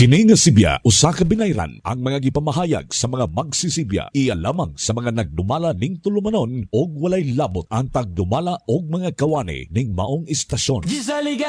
Kini nga sibya usa ka binayran ang mga gipamahayag sa mga magsisibya iya lamang sa mga nagdumala ning tulumanon og walay labot ang pagdumala og mga kawani ning maong istasyon.